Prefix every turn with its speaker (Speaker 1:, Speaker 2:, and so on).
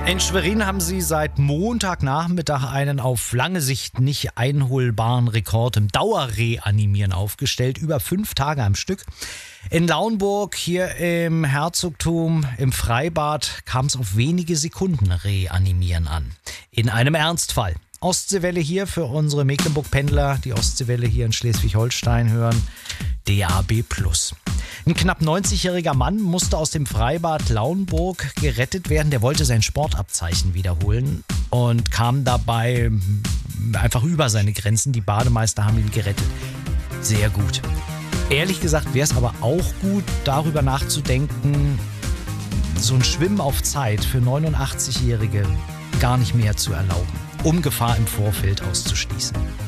Speaker 1: In Schwerin haben sie seit Montagnachmittag einen auf lange Sicht nicht einholbaren Rekord im Dauerreanimieren aufgestellt. Über 5 Tage am Stück. In Lauenburg, hier im Herzogtum, im Freibad, kam es auf wenige Sekunden Reanimieren an. In einem Ernstfall. Ostseewelle hier für unsere Mecklenburg-Pendler, die Ostseewelle hier in Schleswig-Holstein hören. DAB+. Ein knapp 90-jähriger Mann musste aus dem Freibad Lauenburg gerettet werden. Der wollte sein Sportabzeichen wiederholen und kam dabei einfach über seine Grenzen. Die Bademeister haben ihn gerettet. Sehr gut. Ehrlich gesagt wäre es aber auch gut, darüber nachzudenken, so ein Schwimmen auf Zeit für 89-Jährige gar nicht mehr zu erlauben, um Gefahr im Vorfeld auszuschließen.